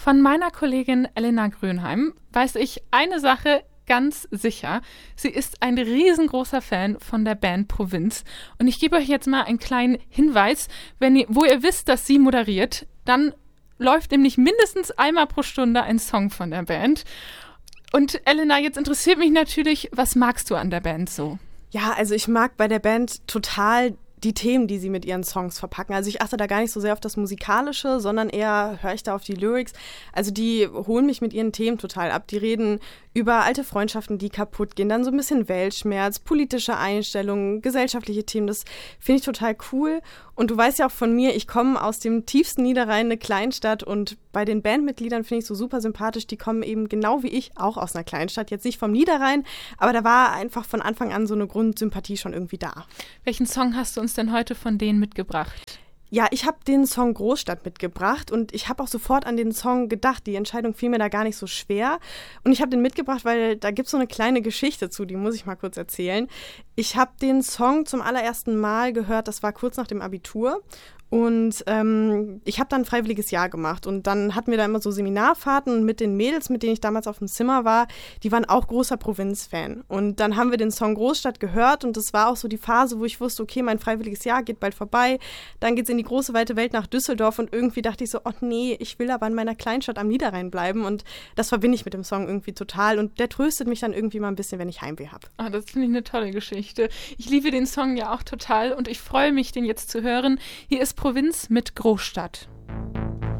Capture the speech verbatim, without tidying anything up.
Von meiner Kollegin Elena Grönheim weiß ich eine Sache ganz sicher. Sie ist ein riesengroßer Fan von der Band Provinz. Und ich gebe euch jetzt mal einen kleinen Hinweis. Wenn ihr, wo ihr wisst, dass sie moderiert, dann läuft nämlich mindestens einmal pro Stunde ein Song von der Band. Und Elena, jetzt interessiert mich natürlich, was magst du an der Band so? Ja, also ich mag bei der Band total die Themen, die sie mit ihren Songs verpacken. Also ich achte da gar nicht so sehr auf das Musikalische, sondern eher höre ich da auf die Lyrics. Also die holen mich mit ihren Themen total ab. Die reden über alte Freundschaften, die kaputt gehen, dann so ein bisschen Weltschmerz, politische Einstellungen, gesellschaftliche Themen. Das finde ich total cool. Und du weißt ja auch von mir, ich komme aus dem tiefsten Niederrhein, eine Kleinstadt, und bei den Bandmitgliedern finde ich so super sympathisch, die kommen eben genau wie ich auch aus einer Kleinstadt, jetzt nicht vom Niederrhein, aber da war einfach von Anfang an so eine Grundsympathie schon irgendwie da. Welchen Song hast du uns denn heute von denen mitgebracht? Ja, ich habe den Song Großstadt mitgebracht und ich habe auch sofort an den Song gedacht. Die Entscheidung fiel mir da gar nicht so schwer. Und ich habe den mitgebracht, weil da gibt es so eine kleine Geschichte zu, die muss ich mal kurz erzählen. Ich habe den Song zum allerersten Mal gehört, das war kurz nach dem Abitur. Und ähm, ich habe dann ein freiwilliges Jahr gemacht und dann hatten wir da immer so Seminarfahrten und mit den Mädels, mit denen ich damals auf dem Zimmer war, die waren auch großer Provinz-Fan. Und dann haben wir den Song Großstadt gehört und das war auch so die Phase, wo ich wusste, okay, mein freiwilliges Jahr geht bald vorbei, dann geht's in die große, weite Welt nach Düsseldorf und irgendwie dachte ich so, oh nee, ich will aber in meiner Kleinstadt am Niederrhein bleiben und das verbinde ich mit dem Song irgendwie total und der tröstet mich dann irgendwie mal ein bisschen, wenn ich Heimweh habe. Ah, das finde ich eine tolle Geschichte. Ich liebe den Song ja auch total und ich freue mich, den jetzt zu hören. Hier ist Provinz mit Großstadt.